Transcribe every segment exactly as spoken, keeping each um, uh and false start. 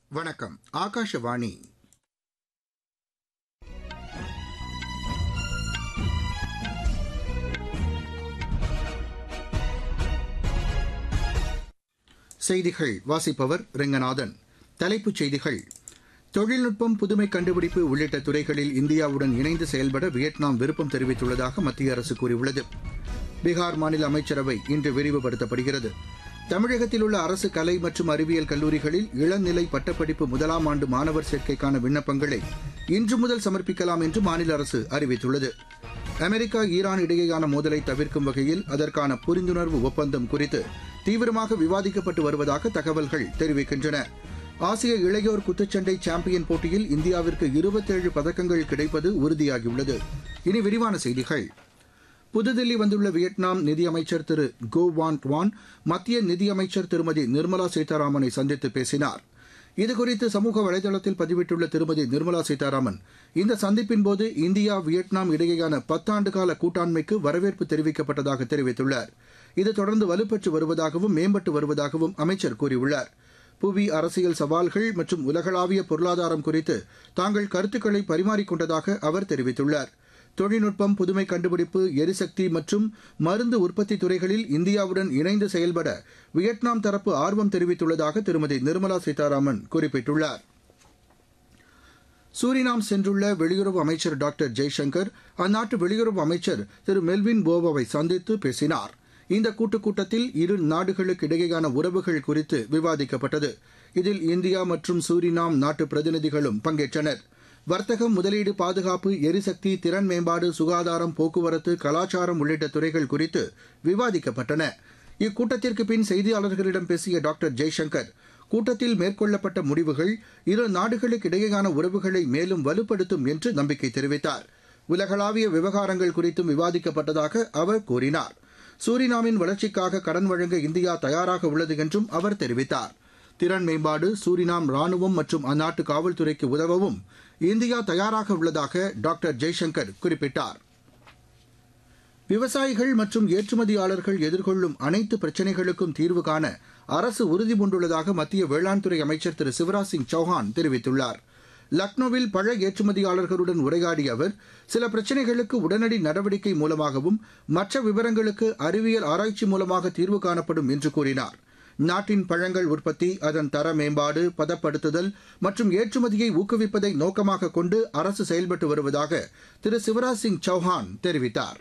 வணக்கம். ஆகாஷவாணி. செய்திகள் வாசிப்பவர் ரெங்கநாதன். தலைப்புச் செய்திகள். தொழில்நுட்பம், புதுமை கண்டுபிடிப்பு உள்ளிட்ட துறைகளில் இந்தியாவுடன் இணைந்து செயல்பட வியட்நாம் விருப்பம் தெரிவித்துள்ளதாக மத்திய அரசு கூறியுள்ளது. பீகார் மாநில அமைச்சரவை இன்று விரிவுபடுத்தப்படுகிறது. தமிழகத்தில் உள்ள அரசு கலை மற்றும் அறிவியல் கல்லூரிகளில் இளநிலை பட்டப்படிப்பு முதலாம் ஆண்டு மாணவர் சேர்க்கைக்கான விண்ணப்பங்களை இன்று முதல் சமர்ப்பிக்கலாம் என்று மாநில அரசு அறிவித்துள்ளது. அமெரிக்கா ஈரான் இடையேயான மோதலை தவிர்க்கும் வகையில் அதற்கான புரிந்துணர்வு ஒப்பந்தம் குறித்து தீவிரமாக விவாதிக்கப்பட்டு வருவதாக தகவல்கள் தெரிவிக்கின்றன. ஆசிய இளையோர் குத்துச்சண்டை சாம்பியன் போட்டியில் இந்தியாவிற்கு இருபத்தேழு பதக்கங்கள் கிடைப்பது உறுதியாகியுள்ளது. இனி விரிவான செய்திகள். புதுதில்லி வந்துள்ள வியட்நாம் நிதியமைச்சர் திரு கோ வான் டுவான் மத்திய நிதியமைச்சர் திருமதி நிர்மலா சீதாராமனை சந்தித்து பேசினார். இதுகுறித்து சமூக வலைதளத்தில் பதிவிட்டுள்ள திருமதி நிர்மலா சீதாராமன், இந்த சந்திப்பின்போது இந்தியா வியட்நாம் இடையேயான பத்தாண்டு கால கூட்டாண்மைக்கு வரவேற்பு தெரிவிக்கப்பட்டதாக தெரிவித்துள்ளார். இது தொடர்ந்து வலுப்பெற்று வருவதாகவும் மேம்பட்டு வருவதாகவும் அமைச்சர் கூறியுள்ளார். புவி அரசியல் சவால்கள் மற்றும் உலகளாவிய பொருளாதாரம் குறித்து தாங்கள் கருத்துக்களை பரிமாறிக்கொண்டதாக அவர் தெரிவித்துள்ளார். தொழில்நுட்பம், புதுமை கண்டுபிடிப்பு, எரிசக்தி மற்றும் மருந்து உற்பத்தி துறைகளில் இந்தியாவுடன் இணைந்து செயல்பட வியட்நாம் தரப்பு ஆர்வம் தெரிவித்துள்ளதாக திருமதி நிர்மலா சீதாராமன் குறிப்பிட்டுள்ளார். சூரினாம் சென்றுள்ள வெளியுறவு அமைச்சர் டாக்டர் ஜெய்சங்கர் அந்நாட்டு வெளியுறவு அமைச்சர் திரு மெல்வின் போவோவை சந்தித்து பேசினார். இந்த கூட்டுக் கூட்டத்தில் இரு நாடுகளுக்கு இடையேயான உறவுகள் குறித்து விவாதிக்கப்பட்டது. இதில் இந்தியா மற்றும் சூரினாம் நாட்டு பிரதிநிதிகளும் பங்கேற்றனர். வர்த்தகம், முதலீடு, பாதுகாப்பு, எரிசக்தி, திறன் மேம்பாடு, சுகாதாரம், போக்குவரத்து, கலாச்சாரம் உள்ளிட்ட துறைகள் குறித்து விவாதிக்கப்பட்டன. இக்கூட்டத்திற்கு பின் செய்தியாளர்களிடம் பேசிய டாக்டர் ஜெய்சங்கர், கூட்டத்தில் மேற்கொள்ளப்பட்ட முடிவுகள் இரு நாடுகளுக்கு இடையேயான உறவுகளை மேலும் வலுப்படுத்தும் என்று நம்பிக்கை தெரிவித்தார். உலகளாவிய விவகாரங்கள் குறித்தும் விவாதிக்கப்பட்டதாக அவர் கூறினார். சூரினாமின் வளர்ச்சிக்காக கடன் வழங்க இந்தியா தயாராக உள்ளது என்றும் அவர் தெரிவித்தார். திறன் மேம்பாடு, சூரினாம் ராணுவம் மற்றும் அந்நாட்டு காவல்துறைக்கு உதவவும் இந்தியா தயாராக உள்ளதாக டாக்டர் ஜெய்சங்கர் குறிப்பிட்டார். விவசாயிகள் மற்றும் ஏற்றுமதியாளர்கள் எதிர்கொள்ளும் அனைத்து பிரச்சினைகளுக்கும் தீர்வு காண அரசு உறுதிபூண்டுள்ளதாக மத்திய வேளாண் துறை அமைச்சர் திரு சிவராஜ் சிங் சௌஹான் தெரிவித்துள்ளார். லக்னோவில் பழ ஏற்றுமதியாளர்களுடன் உரையாடிய அவர், சில பிரச்சினைகளுக்கு உடனடி நடவடிக்கை மூலமாகவும் மற்ற விவரங்களுக்கு அறிவியல் ஆராய்ச்சி மூலமாக தீர்வு காணப்படும் என்று கூறினார். நாட்டின் பழங்கள் உற்பத்தி, அதன் தர மேம்பாடு, பதப்படுத்துதல் மற்றும் ஏற்றுமதியை ஊக்குவிப்பதை நோக்கமாக கொண்டு அரசு செயல்பட்டு வருவதாக திரு சிவராஜ் சிங் சௌஹான் தெரிவித்தார்.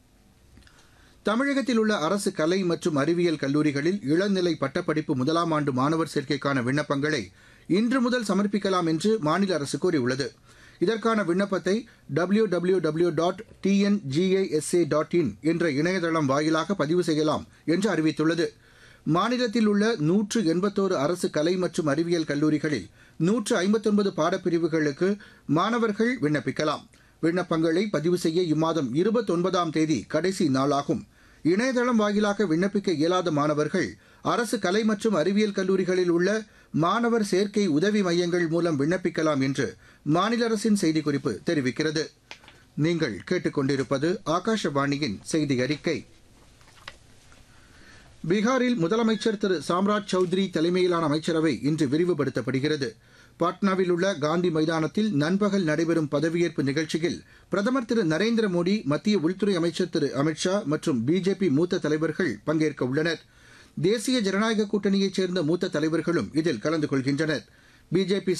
தமிழகத்தில் உள்ள அரசு கலை மற்றும் அறிவியல் கல்லூரிகளில் இளநிலை பட்டப்படிப்பு முதலாம் ஆண்டு மாணவர் சேர்க்கைக்கான விண்ணப்பங்களை இன்று முதல் சமர்ப்பிக்கலாம் என்று மாநில அரசு கூறியுள்ளது. இதற்கான விண்ணப்பத்தை W W W dot T N G A S A dot in என்ற இணையதளம் வாயிலாக பதிவு செய்யலாம் என்று அறிவித்துள்ளது. மாநிலத்தில் உள்ள நூற்று எண்பத்தோரு அரசு கலை மற்றும் அறிவியல் கல்லூரிகளில் நூற்று ஐம்பத்தொன்பது பாடப்பிரிவுகளுக்கு மாணவர்கள் விண்ணப்பிக்கலாம். விண்ணப்பங்களை பதிவு செய்ய இம்மாதம் இருபத்தொன்பதாம் தேதி கடைசி நாளாகும். இணையதளம் வாயிலாக விண்ணப்பிக்க இயலாத மாணவர்கள் அரசு கலை மற்றும் அறிவியல் கல்லூரிகளில் உள்ள மாணவர் சேர்க்கை உதவி மையங்கள் மூலம் விண்ணப்பிக்கலாம் என்று மாநில அரசின் செய்திக்குறிப்பு தெரிவிக்கிறது. நீங்கள் கேட்டுக்கொண்டிருப்பது ஆகாஷவாணியின் செய்தி அறிக்கை. பீகாரில் முதலமைச்சர் திரு சாம்ராஜ் சௌத்ரி தலைமையிலான அமைச்சரவை இன்று விரிவுபடுத்தப்படுகிறது. பாட்னாவில் உள்ள காந்தி மைதானத்தில் நண்பகல் நடைபெறும் பதவியேற்பு நிகழ்ச்சியில் பிரதமர் திரு நரேந்திர மோடி, மத்திய உள்துறை அமைச்சர் திரு அமித்ஷா மற்றும் பிஜேபி மூத்த தலைவர்கள் பங்கேற்க உள்ளனர். தேசிய ஜனநாயக கூட்டணியைச் சேர்ந்த மூத்த தலைவர்களும் இதில் கலந்து கொள்கின்றனர். பிஜேபி